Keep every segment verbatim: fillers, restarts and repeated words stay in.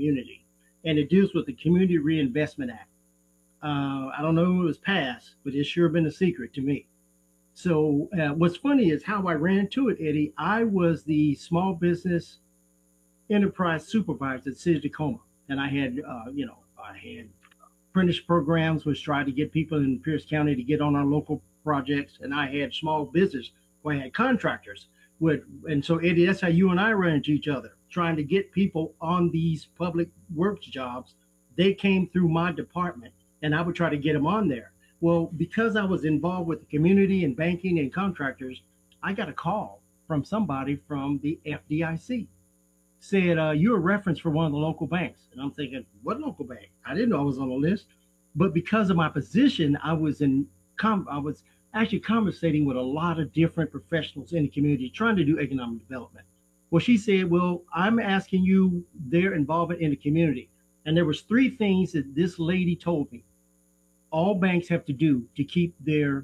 community, and it deals with the Community Reinvestment Act. Uh, I don't know if it was passed, but it's sure been a secret to me. So uh, what's funny is how I ran into it, Eddie. I was the small business enterprise supervisor at the City of Tacoma, and I had, uh, you know, I had apprenticeship programs which tried to get people in Pierce County to get on our local projects, and I had small business where I had contractors would, and so Eddie, that's how you and I ran into each other, trying to get people on these public works jobs. They came through my department, and I would try to get them on there. Well, because I was involved with the community and banking and contractors, I got a call from somebody from the F D I C. Said, uh, you're a reference for one of the local banks. And I'm thinking, what local bank? I didn't know I was on the list. But because of my position, I was in, com- I was actually conversating with a lot of different professionals in the community trying to do economic development. Well, she said, well, I'm asking you their involvement in the community. And there was three things that this lady told me all banks have to do to keep their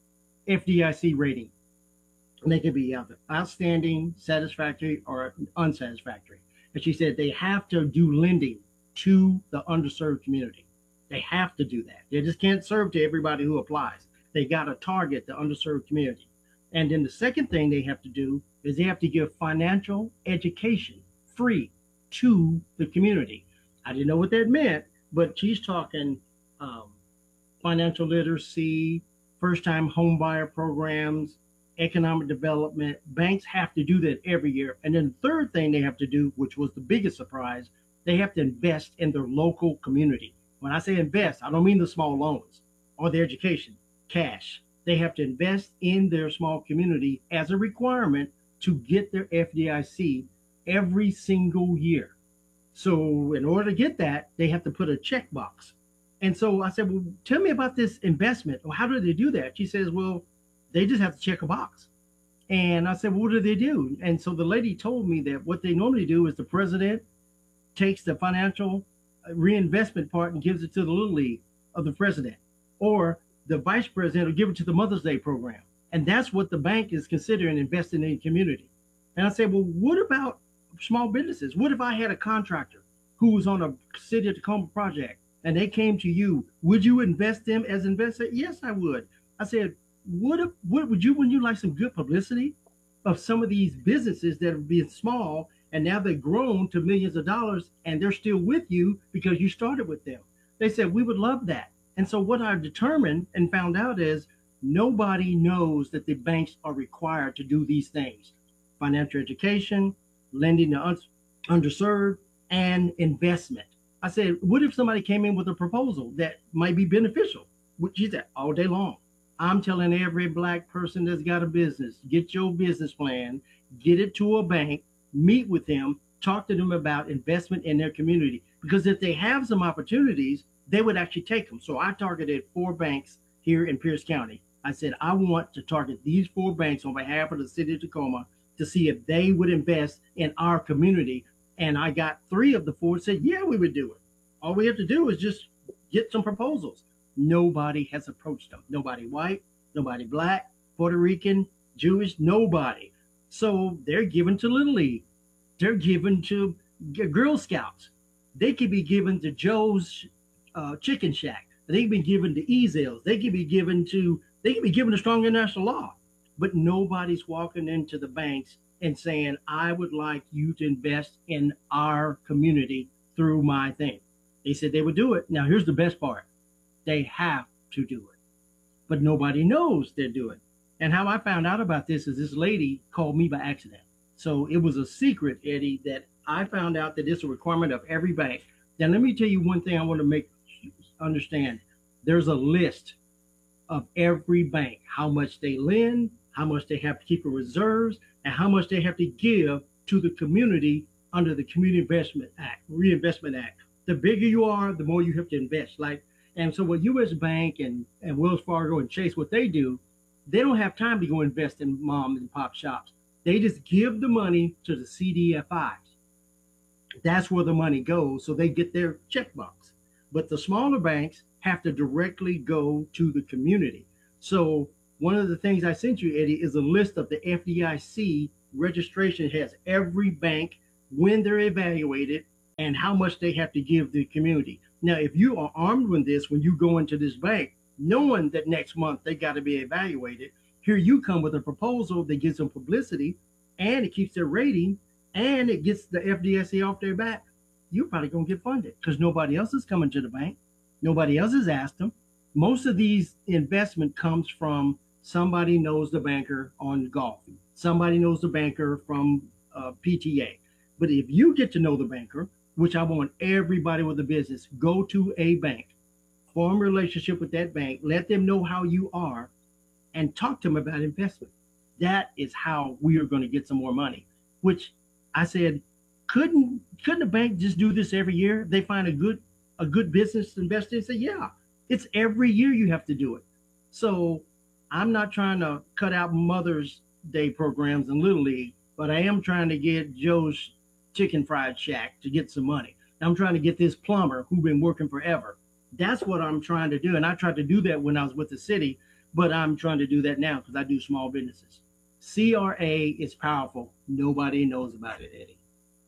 F D I C rating. And they can be either outstanding, satisfactory, or unsatisfactory. And she said they have to do lending to the underserved community. They have to do that. They just can't serve to everybody who applies. They got to target the underserved community. And then the second thing they have to do is they have to give financial education free to the community. I didn't know what that meant, but she's talking um, financial literacy, first time home buyer programs, economic development. Banks have to do that every year. And then the third thing they have to do, which was the biggest surprise, they have to invest in their local community. When I say invest, I don't mean the small loans or the education, cash. They have to invest in their small community as a requirement to get their F D I C every single year. So in order to get that, they have to put a checkbox. And so I said, well, tell me about this investment. Well, how do they do that? She says, well, they just have to check a box. And I said, well, what do they do? And so the lady told me that what they normally do is the president takes the financial reinvestment part and gives it to the little league of the president, or the vice president will give it to the Mother's Day program. And that's what the bank is considering investing in the community. And I said, well, what about small businesses? What if I had a contractor who was on a City of Tacoma project and they came to you? Would you invest them as investor? Yes, I would. I said, what if, what would you, when you like some good publicity of some of these businesses that are being small and now they've grown to millions of dollars and they're still with you because you started with them? They said, we would love that. And so what I determined and found out is nobody knows that the banks are required to do these things: financial education, lending to un- underserved, and investment. I said, what if somebody came in with a proposal that might be beneficial? She said, all day long. I'm telling every black person that's got a business, get your business plan, get it to a bank, meet with them, talk to them about investment in their community. Because if they have some opportunities, they would actually take them. So I targeted four banks here in Pierce County. I said, I want to target these four banks on behalf of the City of Tacoma to see if they would invest in our community. And I got three of the four said, yeah, we would do it. All we have to do is just get some proposals. Nobody has approached them. Nobody white, nobody black, Puerto Rican, Jewish, nobody. So they're given to Little League. They're given to Girl Scouts. They could be given to Joe's uh, Chicken Shack. They can be given to Ezels. They can be given to, they can be given to Strong International Law. But nobody's walking into the banks and saying, I would like you to invest in our community through my thing. They said they would do it. Now, here's the best part. They have to do it. But nobody knows they're doing it. And how I found out about this is this lady called me by accident. So it was a secret, Eddie, that I found out that it's a requirement of every bank. Now, let me tell you one thing I want to make you understand. There's a list of every bank, how much they lend, how much they have to keep in reserves, and how much they have to give to the community under the Community Investment Act, Reinvestment Act. The bigger you are, the more you have to invest. Like, and so what U S Bank and, and Wells Fargo and Chase, what they do, they don't have time to go invest in mom and pop shops. They just give the money to the C D F Is. That's where the money goes, so they get their checkbox. But the smaller banks have to directly go to the community. So one of the things I sent you, Eddie, is a list of the F D I C registration. It has every bank, when they're evaluated, and how much they have to give the community. Now, if you are armed with this when you go into this bank, knowing that next month they got to be evaluated, here you come with a proposal that gives them publicity and it keeps their rating and it gets the F D I C off their back, you're probably going to get funded because nobody else is coming to the bank. Nobody else has asked them. Most of these investment comes from somebody knows the banker on golf. Somebody knows the banker from uh, P T A. But if you get to know the banker, which I want everybody with a business, go to a bank, form a relationship with that bank, let them know how you are, and talk to them about investment. That is how we are going to get some more money. Which I said, couldn't couldn't a bank just do this every year? They find a good a good business investor and say, yeah, it's every year you have to do it. So I'm not trying to cut out Mother's Day programs in Little League, but I am trying to get Joe's Chicken Fried Shack to get some money. I'm trying to get this plumber who's been working forever. That's what I'm trying to do. And I tried to do that when I was with the city, but I'm trying to do that now because I do small businesses. C R A is powerful. Nobody knows about it, Eddie.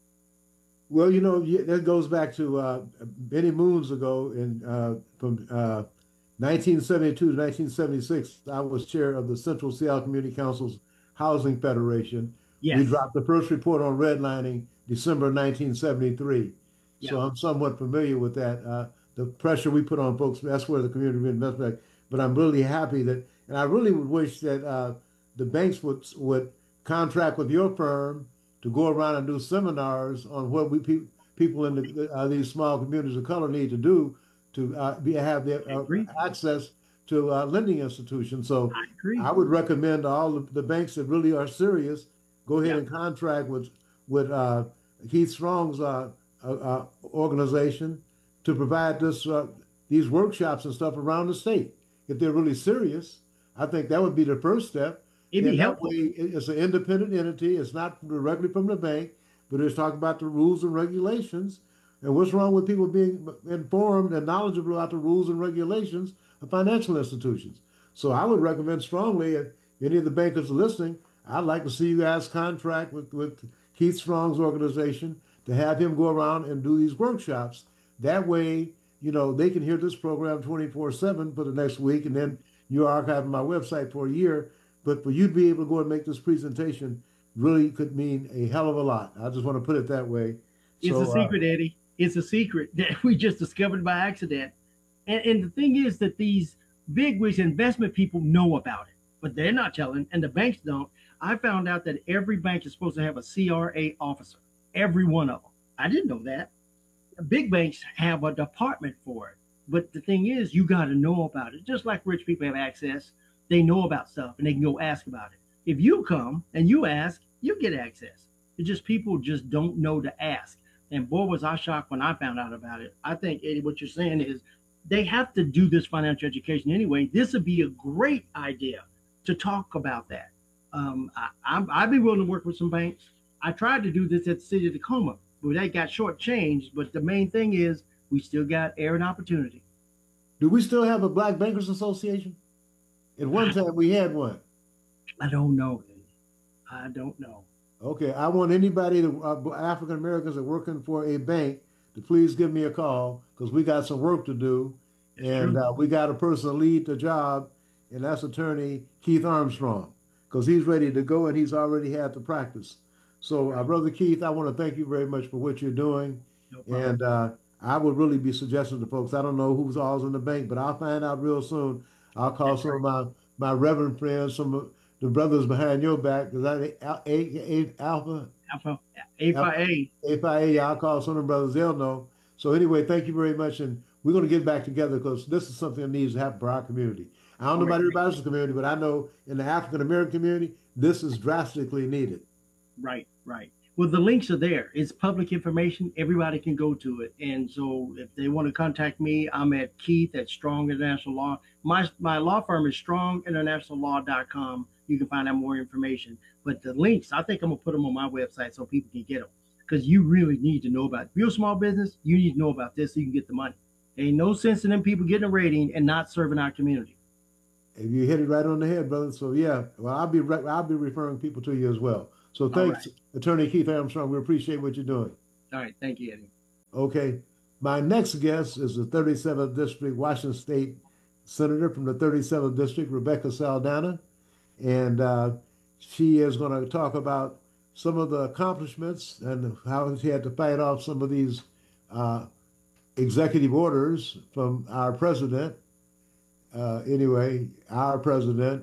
Well, you know, that goes back to uh, many moons ago in uh, from uh, nineteen seventy-two to nineteen seventy-six. I was chair of the Central Seattle Community Council's Housing Federation. Yes. We dropped the first report on redlining December nineteen seventy-three. Yeah. So I'm somewhat familiar with that. Uh, the pressure we put on folks, that's where the community reinvestment. But I'm really happy that, and I really would wish that uh, the banks would would contract with your firm to go around and do seminars on what we pe people in the, uh, these small communities of color need to do to uh, be have their uh, access to uh, lending institutions. So I agree. I would recommend all the, the banks that really are serious go ahead Yeah. and contract with with uh, Keith Strong's uh, uh, uh, organization to provide this uh, these workshops and stuff around the state. If they're really serious, I think that would be the first step. It'd be And that helpful. way, it's an independent entity. It's not directly from the bank, but it's talking about the rules and regulations. And what's wrong with people being informed and knowledgeable about the rules and regulations of financial institutions? So I would recommend strongly, if any of the bankers are listening, I'd like to see you guys contract with, with Keith Strong's organization to have him go around and do these workshops. That way, you know, they can hear this program twenty-four seven for the next week, and then you archive my website for a year. But for you to be able to go and make this presentation really could mean a hell of a lot. I just want to put it that way. It's so, a secret, uh, Eddie. It's a secret that we just discovered by accident. And, and the thing is that these bigwigs, investment people know about it, but they're not telling, and the banks don't. I found out that every bank is supposed to have a C R A officer, every one of them. I didn't know that. Big banks have a department for it. But the thing is, you got to know about it. Just like rich people have access, they know about stuff and they can go ask about it. If you come and you ask, you get access. It's just people just don't know to ask. And boy, was I shocked when I found out about it. I think, Eddie, what you're saying is they have to do this financial education anyway. This would be a great idea to talk about that. Um, I, I'm, I'd be willing to work with some banks. I tried to do this at the city of Tacoma, but that got shortchanged. But the main thing is we still got air and opportunity. do we still have a Black Bankers Association? At one time, we had one. I don't know. I don't know. Okay, I want anybody, to, uh, African Americans that are working for a bank, to please give me a call because we got some work to do, and uh, we got a person to lead the job, and that's Attorney Keith Armstrong, because he's ready to go and he's already had the practice. So, uh, Brother Keith, I want to thank you very much for what you're doing, No and uh, I would really be suggesting to folks. I don't know who's all's in the bank, but I'll find out real soon. I'll call some of my my reverend friends, some of the brothers behind your back, because I a, a, a, Alpha Alpha A F I A. A F I A. I'll call some of the brothers. They'll know. So anyway, thank you very much, and we're going to get back together because this is something that needs to happen for our community. I don't know about everybody else's community, but I know in the African American community, this is drastically needed. Right, right. Well, the links are there. It's public information. Everybody can go to it. And so if they want to contact me, I'm at Keith at Strong International Law. My my law firm is strong international law dot com. You can find out more information. But the links, I think I'm going to put them on my website so people can get them. Because you really need to know about it. If you're a small business, you need to know about this so you can get the money. Ain't no sense in them people getting a rating and not serving our community. And you hit it right on the head, brother. So yeah, well, I'll be re- I'll be referring people to you as well. So thanks, right. Attorney Keith Armstrong. We appreciate what you're doing. All right. Thank you, Eddie. Okay. My next guest is the thirty-seventh District, Washington State Senator from the thirty-seventh District, Rebecca Saldana. And uh, she is going to talk about some of the accomplishments and how she had to fight off some of these uh, executive orders from our president. Uh, anyway, our president.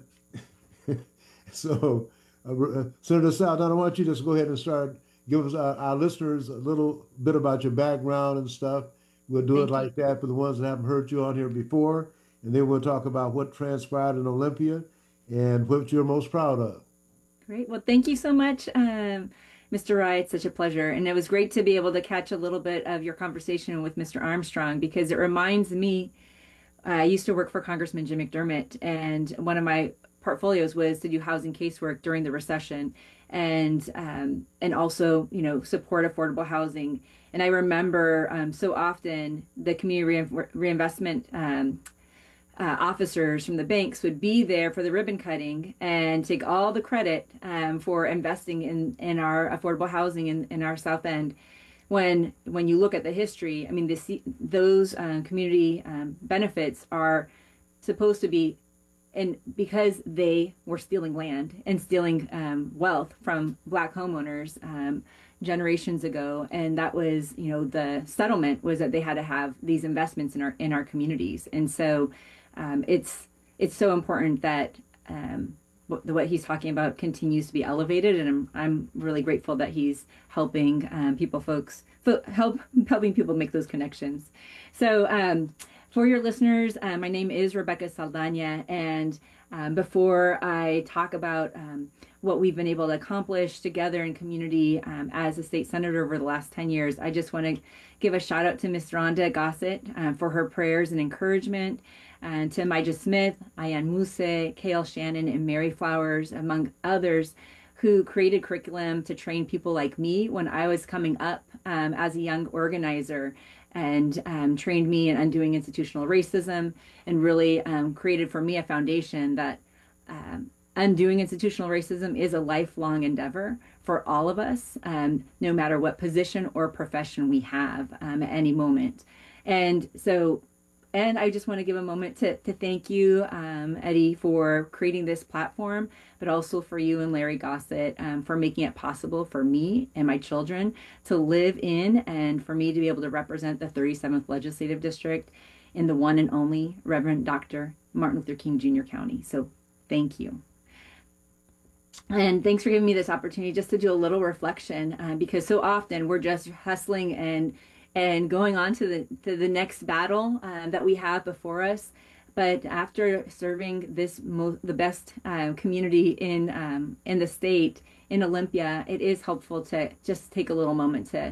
So, uh, Senator Saldana, why don't you just go ahead and start, give us our, our listeners a little bit about your background and stuff. We'll do it Thank you. like that for the ones that haven't heard you on here before, and then we'll talk about what transpired in Olympia and what you're most proud of. Great. Well, thank you so much, um, mister Rye. It's such a pleasure. And it was great to be able to catch a little bit of your conversation with mister Armstrong because it reminds me, uh, I used to work for Congressman Jim McDermott, and one of my portfolios was to do housing casework during the recession and um, and also, you know, support affordable housing. And I remember um, so often the community re reinvestment um, uh, officers from the banks would be there for the ribbon cutting and take all the credit um, for investing in, in our affordable housing in, in our South End. When when you look at the history, I mean, this, those uh, community um, benefits are supposed to be, and because they were stealing land and stealing um, wealth from Black homeowners um, generations ago, and that was, you know, the settlement was that they had to have these investments in our in our communities, and so um, it's it's so important that um, what, what he's talking about continues to be elevated, and I'm I'm really grateful that he's helping um, people, folks, fo help helping people make those connections. So. Um, For your listeners, uh, my name is Rebecca Saldana, and um, before I talk about um, what we've been able to accomplish together in community um, as a state senator over the last ten years, I just want to give a shout out to Miss Rhonda Gossett uh, for her prayers and encouragement, and to Mija Smith, Ayan Muse, K L Shannon, and Mary Flowers, among others, who created curriculum to train people like me when I was coming up um, as a young organizer, and um, trained me in undoing institutional racism, and really um, created for me a foundation that um, undoing institutional racism is a lifelong endeavor for all of us, um, no matter what position or profession we have um, at any moment. And so, and I just want to give a moment to, to thank you, um, Eddie, for creating this platform, but also for you and Larry Gossett um, for making it possible for me and my children to live in, and for me to be able to represent the thirty-seventh Legislative District in the one and only Reverend Doctor Martin Luther King Junior County. So thank you. And thanks for giving me this opportunity just to do a little reflection, uh, because so often we're just hustling and and going on to the to the next battle uh, that we have before us. But after serving this mo the best uh, community in um, in the state, in Olympia, it is helpful to just take a little moment to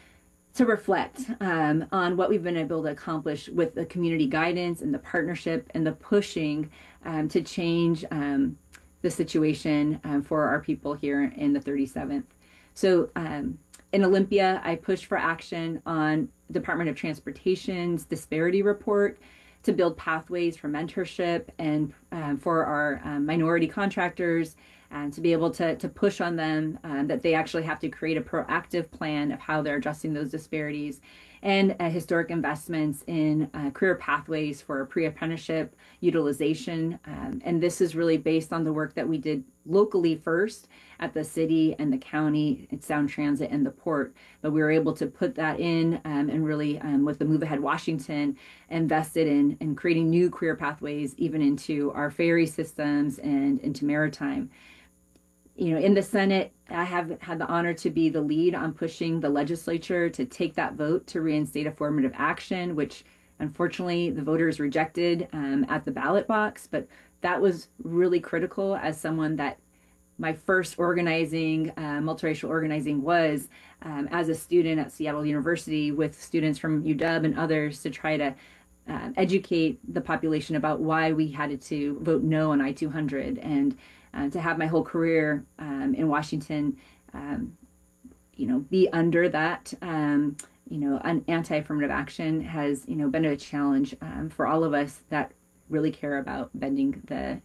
to reflect um, on what we've been able to accomplish with the community guidance and the partnership and the pushing um, to change um, the situation um, for our people here in the thirty-seventh. So. Um, In Olympia, I pushed for action on Department of Transportation's disparity report to build pathways for mentorship and um, for our um, minority contractors, and to be able to, to push on them um, that they actually have to create a proactive plan of how they're addressing those disparities, and uh, historic investments in uh, career pathways for pre-apprenticeship utilization. Um, and this is really based on the work that we did locally first at the city and the county and Sound Transit and the port. But we were able to put that in um, and really, um, with the Move Ahead Washington, invested in, in creating new career pathways even into our ferry systems and into maritime. You know, in the Senate, I have had the honor to be the lead on pushing the legislature to take that vote to reinstate affirmative action, which unfortunately the voters rejected um, at the ballot box. But that was really critical as someone that my first organizing, uh, multiracial organizing was um, as a student at Seattle University with students from U W and others to try to uh, educate the population about why we had to vote no on I two hundred. And Uh, to have my whole career um, in Washington, um, you know, be under that, um, you know, an anti-affirmative action has, you know, been a challenge um, for all of us that really care about bending the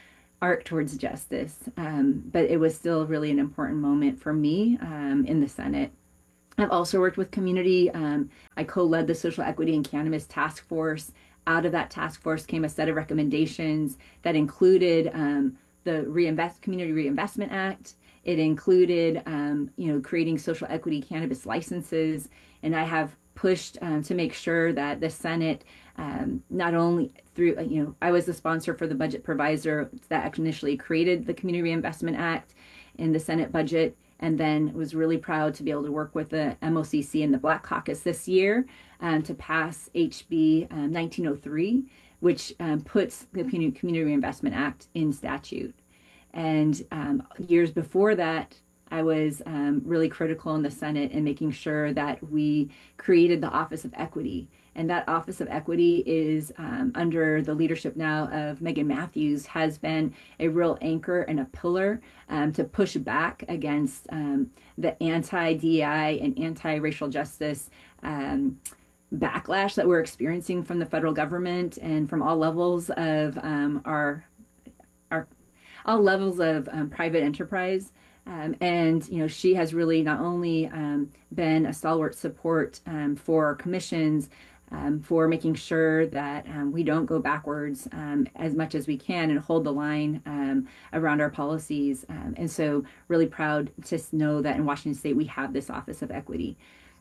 arc towards justice. Um, but it was still really an important moment for me um, in the Senate. I've also worked with community. Um, I co-led the Social Equity and Cannabis Task Force. Out of that task force came a set of recommendations that included um, the Reinvest Community Reinvestment Act. It included, um, you know, creating social equity cannabis licenses, and I have pushed um, to make sure that the Senate, um, not only through, you know, I was the sponsor for the budget provisor that initially created the Community Reinvestment Act in the Senate budget, and then was really proud to be able to work with the M O C C and the Black Caucus this year um, to pass H B um, nineteen oh three, which um, puts the Community Reinvestment Act in statute. And um, years before that, I was um, really critical in the Senate in making sure that we created the Office of Equity. And that Office of Equity is um, under the leadership now of Megan Matthews, has been a real anchor and a pillar um, to push back against um, the anti-D E I and anti-racial justice um, backlash that we're experiencing from the federal government and from all levels of um, our our all levels of um, private enterprise. Um, and, you know, she has really not only um, been a stalwart support um, for commissions, um, for making sure that um, we don't go backwards um, as much as we can and hold the line um, around our policies. Um, and so really proud to know that in Washington State, we have this Office of Equity.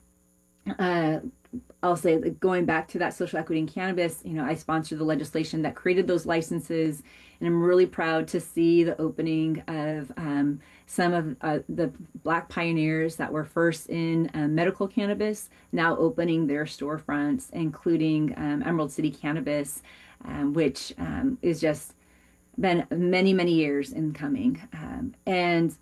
Uh, I'll say, going back to that social equity in cannabis, you know, I sponsored the legislation that created those licenses, and I'm really proud to see the opening of um, some of uh, the Black pioneers that were first in um, medical cannabis now opening their storefronts, including um, Emerald City Cannabis, um, which um, is just been many, many years in coming. Um, and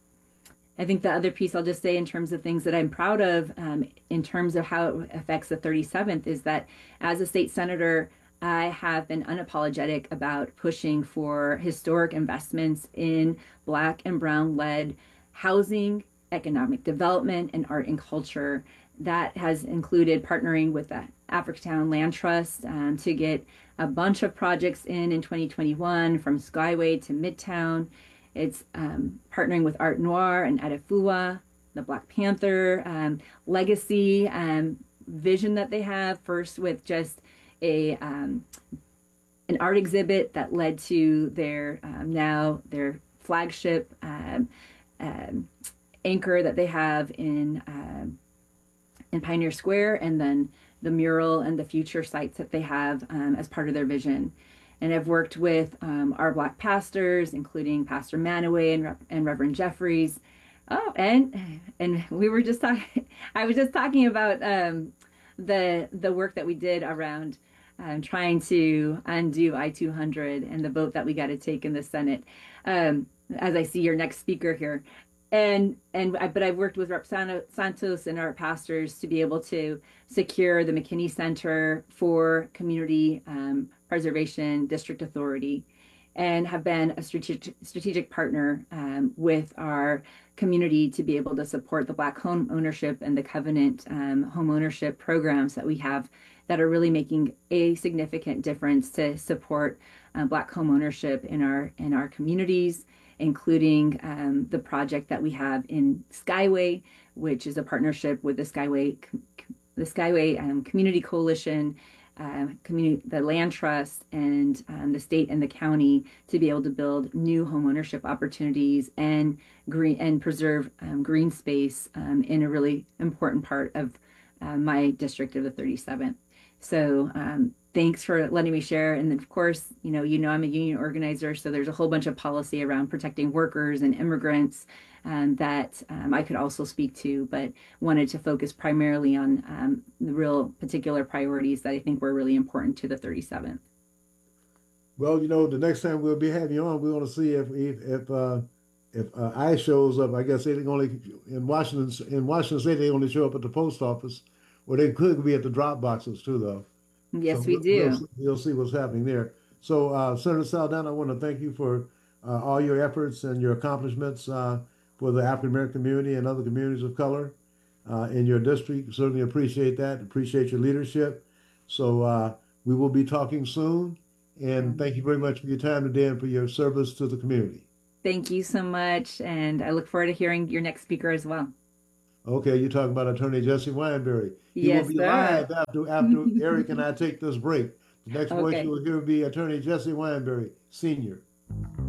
I think the other piece I'll just say in terms of things that I'm proud of um, in terms of how it affects the thirty-seventh is that as a state senator, I have been unapologetic about pushing for historic investments in Black and Brown led housing, economic development, and art and culture. That has included partnering with the Africatown Land Trust um, to get a bunch of projects in in twenty twenty-one, from Skyway to Midtown. It's um, partnering with Art Noir and Adafua, the Black Panther um, legacy um, vision that they have, first with just a um, an art exhibit that led to their um, now their flagship um, um, anchor that they have in um, in Pioneer Square, and then the mural and the future sites that they have um, as part of their vision. And I've worked with um, our Black pastors, including Pastor Manaway and, Re- and Reverend Jeffries. Oh, and and we were just talking. I was just talking about um, the the work that we did around um, trying to undo I two hundred and the vote that we got to take in the Senate. Um, as I see your next speaker here, and and I, but I've worked with Rep Santos and our pastors to be able to secure the McKinney Center for Community Um, Preservation District Authority, and have been a strategic strategic partner um, with our community to be able to support the Black home ownership and the Covenant um, home ownership programs that we have that are really making a significant difference to support uh, Black home ownership in our in our communities, including um, the project that we have in Skyway, which is a partnership with the Skyway the Skyway um, Community Coalition, Uh, community, the Land Trust, and um, the state and the county to be able to build new home ownership opportunities and green and preserve um, green space um, in a really important part of uh, my district of the thirty-seventh. So um, thanks for letting me share. And of course, you know, you know, I'm a union organizer, so there's a whole bunch of policy around protecting workers and immigrants um, that um, I could also speak to, but wanted to focus primarily on um, the real particular priorities that I think were really important to the thirty-seventh. Well, you know, the next time we'll be having you on, we want to see if if if uh, if uh, ICE shows up. I guess they only in Washington in Washington State they only show up at the post office, or they could be at the drop boxes too, though. So Yes, we we'll, we'll, do. see- we'll see what's happening there. So, uh, Senator Saldana, I want to thank you for uh, all your efforts and your accomplishments uh, for the African American community and other communities of color uh, in your district. Certainly appreciate that. Appreciate your leadership. So, uh, we will be talking soon. And thank you very much for your time today and for your service to the community. Thank you so much. And I look forward to hearing your next speaker as well. Okay, you're talking about Attorney Jesse Wineberry. He will Yes, be sir. live after after Eric and I take this break. The next voice you Okay. will hear will be Attorney Jesse Wineberry, Senior.